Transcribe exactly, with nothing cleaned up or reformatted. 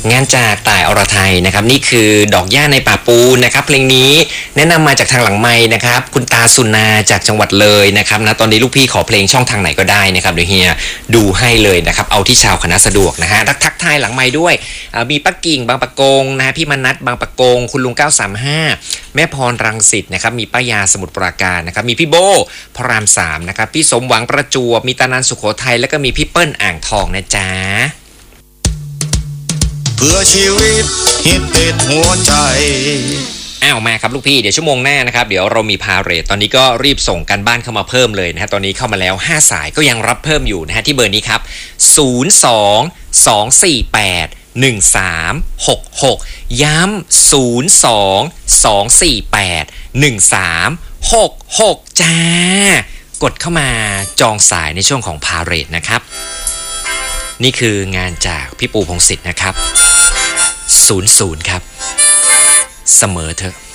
งานจากต่ายอรไทยนะครับนี่คือดอกหญ้าในป่าปูนนะครับเพลงนี้แนะนำมาจากทางหลังไมค์นะครับคุณตาสุนาจากจังหวัดเลยนะครับนะตอนนี้ลูกพี่ขอเพลงช่องทางไหนก็ได้นะครับเดี๋ยวเฮียดูให้เลยนะครับเอาที่ชาวคณะสะดวกนะฮะทักทายหลังไมค์ด้วยมีป้ากิ่งบางปะกงนะฮะพี่มนัสบางปะกงคุณลุงเก้าสามห้าแม่พรรังสิตนะครับมีป้ายาสมุทรปราการนะครับมีพี่โบพระรามสามนะครับพี่สมหวังประจวบมีตานันสุโขทัยแล้วก็มีพี่เปิ้ลอ่างทองนะจ๊ะเพื่อชีวิตฮิตติดหัวใจอ้าวมาครับลูกพี่เดี๋ยวชั่วโมงหน้านะครับเดี๋ยวเรามีพาเรทตอนนี้ก็รีบส่งกันบ้านเข้ามาเพิ่มเลยนะฮะตอนนี้เข้ามาแล้วห้าสายก็ยังรับเพิ่มอยู่นะฮะที่เบอร์นี้ครับศูนย์ สอง สอง สี่ แปด หนึ่ง สาม หก หกย้ำศูนย์ สอง สอง สี่ แปด หนึ่ง สาม หก หกจ้ากดเข้ามาจองสายในช่วงของพาเรทนะครับนี่คืองานจากพี่ปูพงษ์สิทธิ์นะครับศูนย์ ศูนย์ครับเสมอเถอะ